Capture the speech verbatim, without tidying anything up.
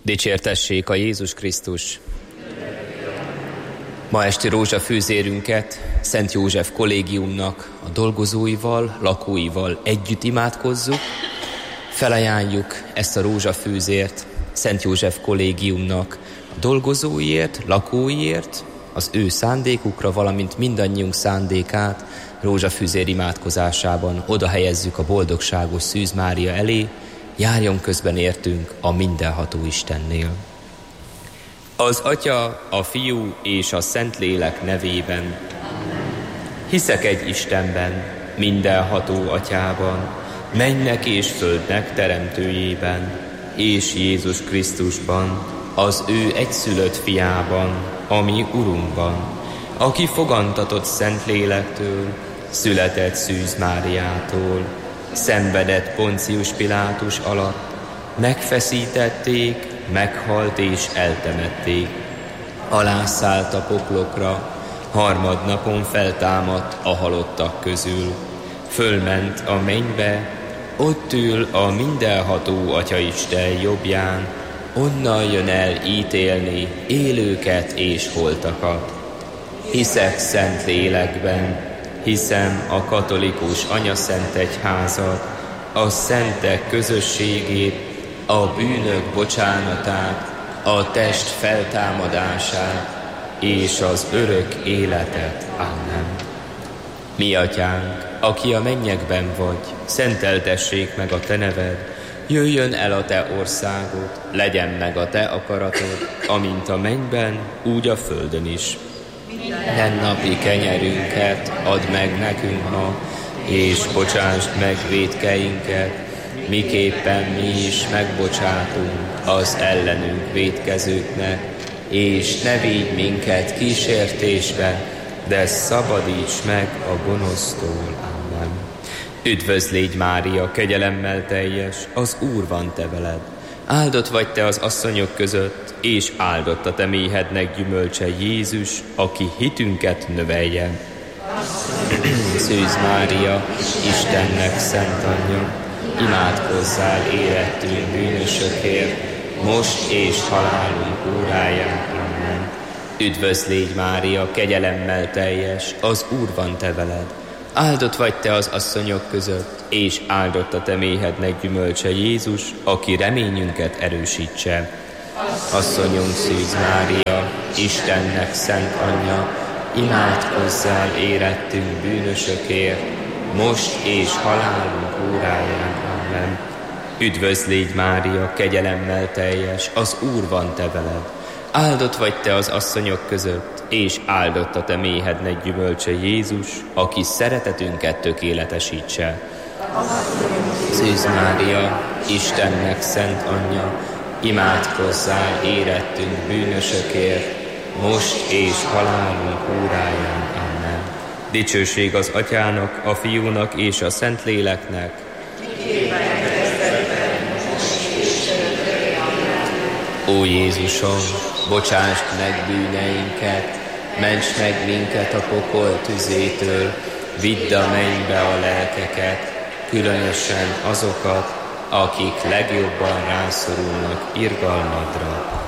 Dicsértessék a Jézus Krisztus! Ma esti rózsafűzérünket Szent József kollégiumnak a dolgozóival, lakóival együtt imádkozzuk. Felajánljuk ezt a rózsafűzért Szent József kollégiumnak a dolgozóiért, lakóiért, az ő szándékukra, valamint mindannyiunk szándékát rózsafűzér imádkozásában oda helyezzük a boldogságos Szűz Mária elé, járjon közben értünk a mindenható Istennél. Az Atya, a Fiú és a Szentlélek nevében. Hiszek egy Istenben, mindenható Atyában, mennek és földnek teremtőjében, és Jézus Krisztusban, az ő egyszülött fiában, ami Urunkban, aki fogantatott Szentlélektől, született Szűz Máriától, szenvedett Poncius Pilátus alatt, megfeszítették, meghalt és eltemették. Alászállt a poklokra, harmadnapon feltámadt a halottak közül. Fölment a mennybe, ott ül a mindenható Atyaisten jobbján, onnan jön el ítélni élőket és holtakat. Hiszek szent lélekben, hiszem a katolikus anyaszent egyházat, a szentek közösségét, a bűnök bocsánatát, a test feltámadását és az örök életet. Amen. Mi Atyánk, aki a mennyekben vagy, szenteltessék meg a Te neved, jöjjön el a Te országod, legyen meg a Te akaratod, amint a mennyben, úgy a földön is. Mindennapi kenyerünket add meg nekünk ma, és bocsásd meg vétkeinket, miképpen mi is megbocsátunk az ellenünk vétkezőknek, és ne védj minket kísértésbe, de szabadíts meg a gonosztól. Amen. Üdvözlégy Mária, kegyelemmel teljes, az Úr van te veled. Áldott vagy te az asszonyok között, és áldott a te méhednek gyümölcse Jézus, aki hitünket növelje. Szűz Mária, Istennek szent anyja, imádkozzál érettünk bűnösökért, most és halálunk óráján. Amen. Üdvözlégy Mária, kegyelemmel teljes, az Úr van te veled. Áldott vagy te az asszonyok között, és áldott a te méhednek gyümölcse Jézus, aki reményünket erősítse. Asszonyunk Szűz Mária, Istennek szent anyja, imádkozzál érettünk bűnösökért, most és halálunk óráján. Amen. Üdvözlégy Mária, kegyelemmel teljes, az Úr van te veled. Áldott vagy te az asszonyok között, és áldott a te méhednek gyümölcse Jézus, aki szeretetünket tökéletesítse. Szűz Mária, Istennek szent anyja, imádkozzál érettünk bűnösökért, most és halálunk óráján. Amen. Dicsőség az Atyának, a Fiúnak és a Szentléleknek. Ó Jézusom, bocsásd meg bűneinket, ments meg minket a pokol tüzétől, vidd a mennybe a lelkeket, különösen azokat, akik legjobban rászorulnak irgalmadra.